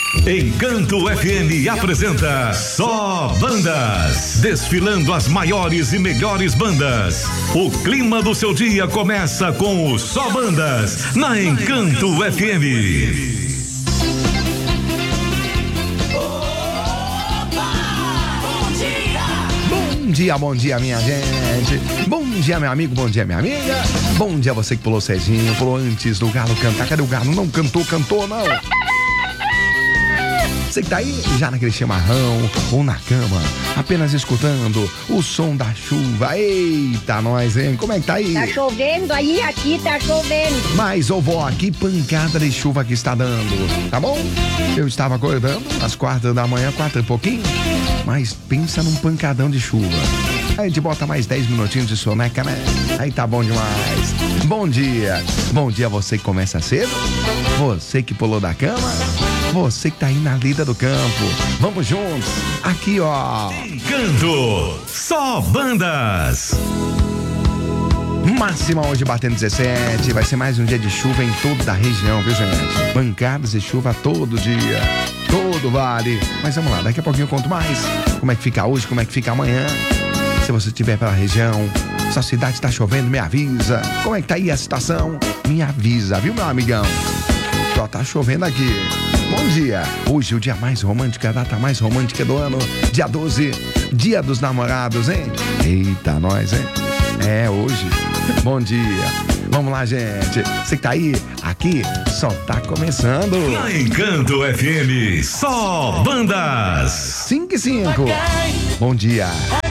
Encanto FM apresenta Só Bandas, desfilando as maiores e melhores bandas. O clima do seu dia começa com o Só Bandas, na Encanto FM. Bom dia, minha gente. Bom dia, meu amigo, bom dia, minha amiga. Bom dia você que pulou cedinho, pulou antes do galo cantar. Cadê o galo? Não cantou, não. Você que tá aí já naquele chimarrão ou na cama, apenas escutando o som da chuva. Eita, nós, hein? Como é que tá aí? Tá chovendo aí, aqui tá chovendo. Mas, ô vó, que pancada de chuva que está dando, tá bom? Eu estava acordando às 4 da manhã, 4 e pouquinho, mas pensa num pancadão de chuva. Aí a gente bota mais 10 minutinhos de soneca, né? Aí tá bom demais. Bom dia você que começa cedo, você que pulou da cama, você que tá aí na lida do campo. Vamos juntos, aqui ó. Encanto, Só Bandas. Máxima hoje batendo 17, vai ser mais um dia de chuva em toda a região, viu gente? Pancadas de chuva todo dia, todo vale. Mas vamos lá, daqui a pouquinho eu conto mais. Como é que fica hoje, como é que fica amanhã. Se você estiver pela região, sua cidade tá chovendo, me avisa. Como é que tá aí a situação? Me avisa, viu meu amigão? Só tá chovendo aqui. Bom dia, hoje o dia mais romântico, a data mais romântica do ano, dia 12, dia dos namorados, hein? Eita, nós, hein? É, hoje. Bom dia. Vamos lá, gente. Você que tá aí, aqui, só tá começando. Na Encanto FM, Só Bandas. 5 e 5. Bom dia.